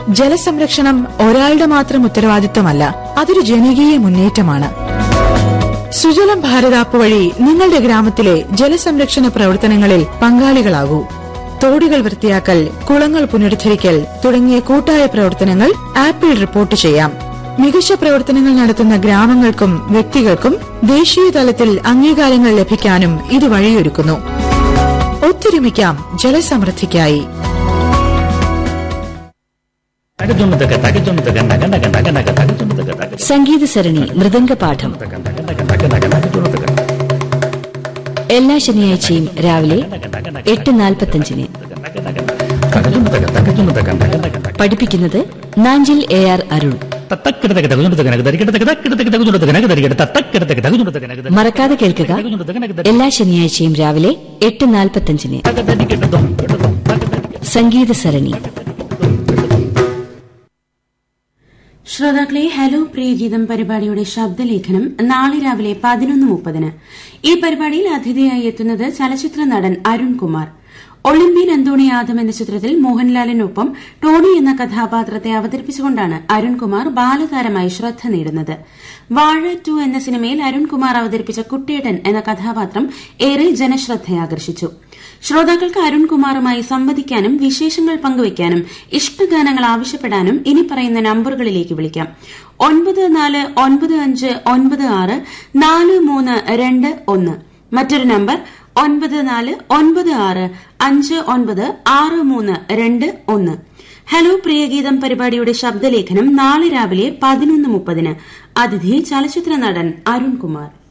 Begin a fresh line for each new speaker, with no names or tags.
ജലസംരക്ഷണം ഒരാളുടെ മാത്രം ഉത്തരവാദിത്തമല്ല, അതൊരു ജനകീയ മുന്നേറ്റമാണ്. സുജലം ഭാരത് ആപ്പ് വഴി നിങ്ങളുടെ ഗ്രാമത്തിലെ ജലസംരക്ഷണ പ്രവർത്തനങ്ങളിൽ പങ്കാളികളാകൂ. തോടുകൾ വൃത്തിയാക്കൽ, കുളങ്ങൾ പുനരുദ്ധരിക്കൽ തുടങ്ങിയ കൂട്ടായ പ്രവർത്തനങ്ങൾ ആപ്പിൽ റിപ്പോർട്ട് ചെയ്യാം. മികച്ച പ്രവർത്തനങ്ങൾ നടത്തുന്ന ഗ്രാമങ്ങൾക്കും വ്യക്തികൾക്കും ദേശീയ തലത്തിൽ അംഗീകാരങ്ങൾ ലഭിക്കാനും ഇത് വഴിയൊരുക്കുന്നു. ഒത്തൊരുമിക്കാം ജലസമൃദ്ധിക്കായി.
സംഗീത സരണി മൃദംഗപാഠം എല്ലാ ശനിയാഴ്ചയും രാവിലെ 8:45. പഠിപ്പിക്കുന്നത് നാഞ്ചിൽ AR അരുൺ. മറക്കാതെ കേൾക്കുക, എല്ലാ ശനിയാഴ്ചയും രാവിലെ 8:45. സംഗീത സരണി.
ശ്രോതാക്കളെ, ഹലോ പ്രിയഗീതം പരിപാടിയുടെ ശബ്ദലേഖനം നാളെ രാവിലെ 11:30. ഈ പരിപാടിയിൽ അതിഥിയായി എത്തുന്നത് ചലച്ചിത്ര നടൻ അരുൺകുമാർ. ഒളിമ്പ്യൻ അന്തോണി ആദം എന്ന ചിത്രത്തിൽ മോഹൻലാലിനൊപ്പം ടോണി എന്ന കഥാപാത്രത്തെ അവതരിപ്പിച്ചുകൊണ്ടാണ് അരുൺകുമാർ ബാലതാരമായി ശ്രദ്ധ നേടുന്നത്. വാഴ 2 എന്ന സിനിമയിൽ അരുൺകുമാർ അവതരിപ്പിച്ച കുട്ടിയേട്ടൻ എന്ന കഥാപാത്രം ഏറെ ജനശ്രദ്ധയാകർഷിച്ചു. ശ്രോതാക്കൾക്ക് അരുൺകുമാറുമായി സംവദിക്കാനും വിശേഷങ്ങൾ പങ്കുവയ്ക്കാനും ഇഷ്ടഗാനങ്ങൾ ആവശ്യപ്പെടാനും ഇനി പറയുന്ന നമ്പറുകളിലേക്ക് വിളിക്കാം. 9495964321. മറ്റൊരു നമ്പർ 9496596321. ഹലോ പ്രിയഗീതം പരിപാടിയുടെ ശബ്ദലേഖനം നാളെ രാവിലെ 11:30. അതിഥി ചലച്ചിത്ര നടൻ അരുൺകുമാർ.